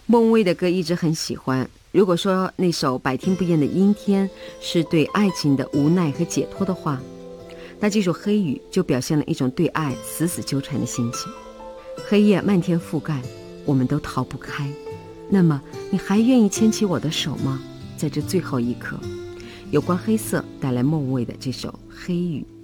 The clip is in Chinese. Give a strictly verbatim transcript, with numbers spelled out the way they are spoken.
孟薇的歌一直很喜欢，如果说那首百听不厌的阴天是对爱情的无奈和解脱的话，那这首黑雨就表现了一种对爱死死纠缠的心情。黑夜漫天覆盖，我们都逃不开，那么你还愿意牵起我的手吗？在这最后一刻，有关黑色带来孟薇的这首黑雨。